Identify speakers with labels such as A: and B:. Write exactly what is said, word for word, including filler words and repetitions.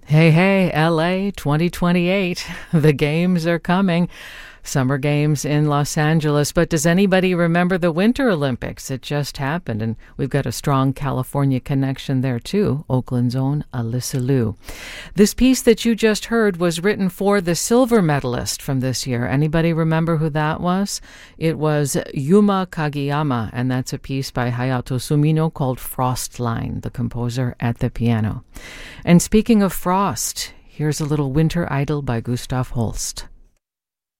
A: Hey, hey, L A twenty twenty-eight. The games are coming. Summer Games in Los Angeles. But does anybody remember the Winter Olympics? It just happened, and we've got a strong California connection there, too. Oakland's own Alyssa Liu. This piece that you just heard was written for the silver medalist from this year. Anybody remember who that was? It was Yuma Kageyama, and that's a piece by Hayato Sumino called Frostline, the composer at the piano. And speaking of frost, here's a little winter idyll by Gustav Holst.